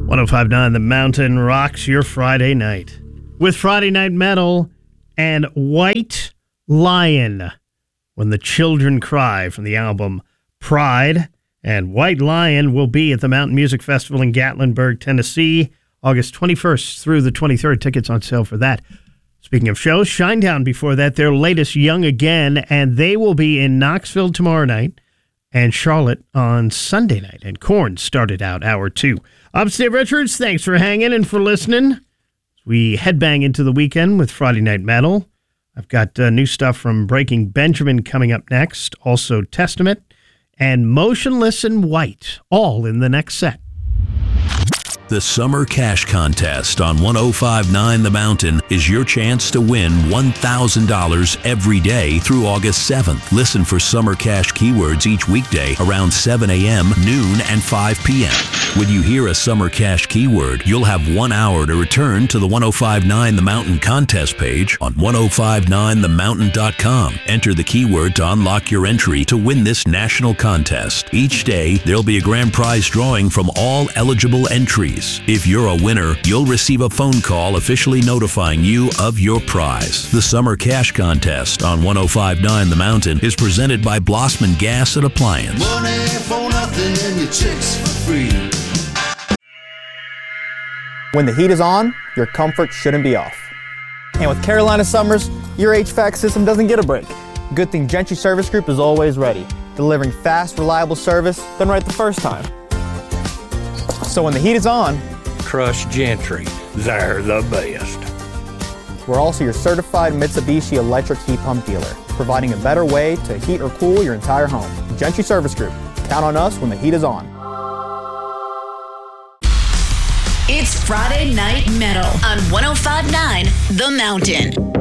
105.9 The Mountain rocks your Friday night with Friday Night Metal and White Lion, When the Children Cry, from the album Pride. And White Lion will be at the Mountain Music Festival in Gatlinburg, Tennessee, August 21st through the 23rd. Tickets on sale for that. Speaking of shows, Shinedown before that, their latest Young Again, and they will be in Knoxville tomorrow night and Charlotte on Sunday night. And Korn started out hour 2. I'm Steve Richards. Thanks for hanging and for listening. We headbang into the weekend with Friday Night Metal. I've got new stuff from Breaking Benjamin coming up next, also Testament, and Motionless in White, all in the next set. The Summer Cash Contest on 105.9 The Mountain is your chance to win $1,000 every day through August 7th. Listen for Summer Cash keywords each weekday around 7 a.m., noon, and 5 p.m. When you hear a Summer Cash keyword, you'll have 1 hour to return to the 105.9 The Mountain contest page on 1059themountain.com. Enter the keyword to unlock your entry to win this national contest. Each day, there'll be a grand prize drawing from all eligible entries. If you're a winner, you'll receive a phone call officially notifying you of your prize. The Summer Cash Contest on 105.9 The Mountain is presented by Blossman Gas and Appliance. Money for nothing and your chicks for free. When the heat is on, your comfort shouldn't be off. And with Carolina Summers, your HVAC system doesn't get a break. Good thing Gentry Service Group is always ready, delivering fast, reliable service done right the first time. So when the heat is on, trust Gentry. They're the best. We're also your certified Mitsubishi electric heat pump dealer, providing a better way to heat or cool your entire home. Gentry Service Group. Count on us when the heat is on. It's Friday Night Metal on 105.9 The Mountain.